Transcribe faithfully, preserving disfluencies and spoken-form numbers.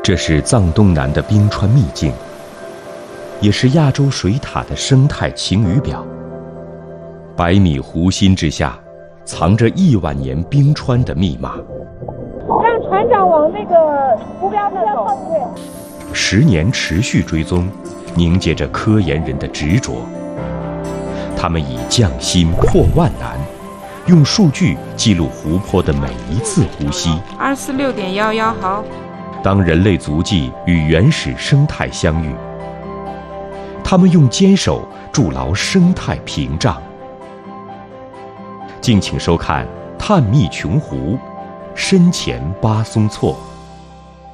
这是藏东南的冰川秘境，也是亚洲水獭的生态晴雨表。百米湖心之下，藏着亿万年冰川的密码。 让船长往那个湖标那走。 十年持续追踪，凝结着科研人的执着。他们以匠心破万难，用数据记录湖泊的每一次呼吸。 二四六点幺幺毫。 当人类足迹与原始生态相遇，他们用坚守筑牢生态屏障。敬请收看《探秘琼湖》，深潜巴松措。